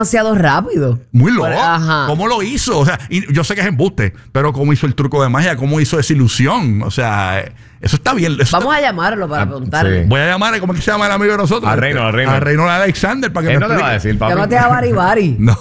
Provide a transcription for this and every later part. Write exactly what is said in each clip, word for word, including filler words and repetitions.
demasiado rápido. Muy loco. Ajá. ¿Cómo lo hizo? O sea, y yo sé que es embuste, pero cómo hizo el truco de magia, cómo hizo esa ilusión. O sea, eso está bien. Eso Vamos está... a llamarlo para preguntarle. Sí. Voy a llamar, ¿cómo es que se llama el amigo de nosotros? A Reino, a Reino. A Reino Alexander para que Él me no te va a decir, papi. Llámate a Bari Bari. No.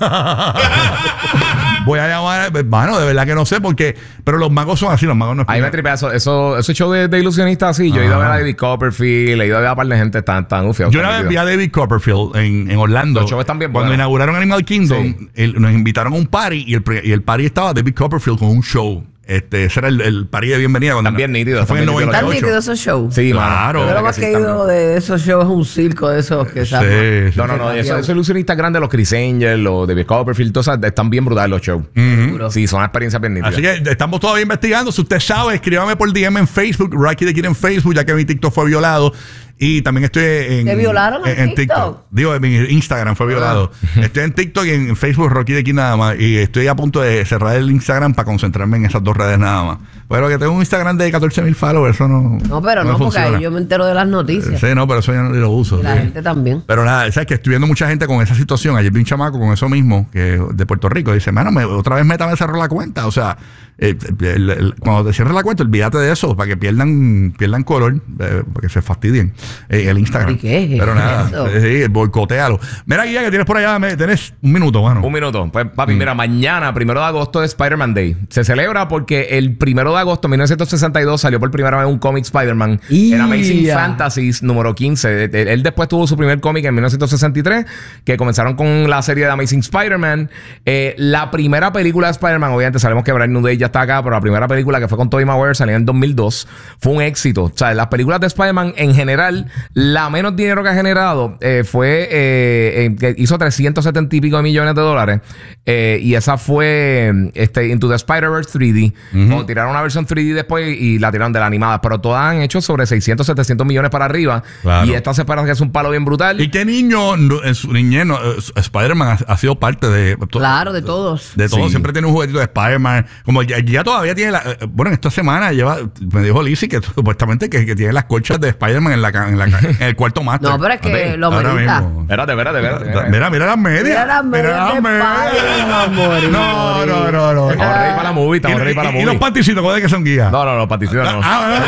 Voy a llamar, bueno, de verdad que no sé porque, pero los magos son así, los magos no Ahí me tripea eso, eso, esos shows de, de ilusionistas así. Yo he ido a ver a David Copperfield, he ido a ver a un par de gente tan, tan ufiados. Yo una vez vi a David Copperfield en, en Orlando. Los shows están bien Cuando buenos. inauguraron Animal Kingdom, Sí. el, nos invitaron a un party y el, y el party estaba David Copperfield con un show. Este, ese era el, el party de bienvenida. Cuando También nítido. Fue en el noventa y ¿Están ocho. nítidos esos shows? Sí, Claro. Yo lo mano. más que he ido de esos shows es un circo de esos que Sí, se sí. No, no, no. Esos eso ilusionistas grandes, los Chris Angel, los David Copperfield, todos esos, están bien brutales los shows. Ujú. Sí, son una experiencia bien nítidas. Así que estamos todavía investigando. Si usted sabe, escríbame por D M en Facebook, Rocky de Kid en Facebook, ya que mi TikTok fue violado. Y también estoy en... ¿Te violaron en en, en TikTok? TikTok? Digo, en mi Instagram fue violado. Estoy en TikTok y en Facebook, Rocky de Kid nada más. Y estoy a punto de cerrar el Instagram para concentrarme en esas dos redes nada más. Pero que tengo un Instagram de catorce mil followers, eso no... No, pero no, me porque funciona. ahí yo me entero de las noticias. Sí, no, pero eso ya no lo uso. Y la sí. gente también. Pero nada, sabes que estoy viendo mucha gente con esa situación. Ayer vi un chamaco con eso mismo, que de Puerto Rico. Dice, mano, me, otra vez Meta me cerró la cuenta. O sea, eh, el- el- cuando te cierres la cuenta, olvídate de eso, para que pierdan pierdan color, eh, para que se fastidien eh, el Instagram. ¿Y qué es Pero nada, eso? eh, sí, boicotealo. Mira, Guía, que tienes por allá, me, tenés un minuto, mano. Un minuto. Pues, papi, Mm. mira, mañana, primero de agosto, es Spider-Man Day. Se celebra porque el primero de agosto de mil novecientos sesenta y dos salió por primera vez un cómic Spider-Man ¡Ya! en Amazing Fantasy número quince. Él, él después tuvo su primer cómic en mil novecientos sesenta y tres, que comenzaron con la serie de Amazing Spider-Man. Eh, la primera película de Spider-Man, obviamente sabemos que Brand New Day ya está acá, pero la primera película que fue con Tobey Maguire salió en dos mil dos. Fue un éxito. O sea, las películas de Spider-Man en general, la menos dinero que ha generado eh, fue... Eh, eh, que hizo trescientos setenta y pico de millones de dólares. Eh, y esa fue este, Into the Spider-Verse tres D. O tiraron una versión tres D después y la tiraron de la animada. Pero todas han hecho sobre seiscientos, setecientos millones para arriba. Claro. Y esta se espera que es un palo bien brutal. ¿Y qué niño no, en su niñez no, eh, Spider-Man ha, ha sido parte de... to- Claro, de todos. De todo, Sí. siempre tiene un juguetito de Spider-Man. Como ya, ya todavía tiene la. eh, Bueno, esta semana lleva. Me dijo Lizzy que supuestamente que, que tiene las colchas de Spider-Man en, la, ca- en, la, ca- en el cuarto máster. No, pero es que Papi, lo ahora merita. mismo. Espérate, espérate, espérate. Mira, mira las medias. Mira las medias de Spider-Man, morir, No, morir. no, no, no. Estamos ready para la movie, Y, estamos ready para la y- y movie. los panticitos, ¿cómo es que son guías? No, no, no, paticidas no. Ah,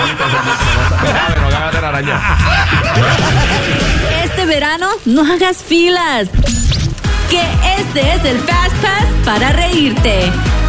No, no, cágate la araña. Este verano no hagas filas. Que este es el Fast Pass para reírte.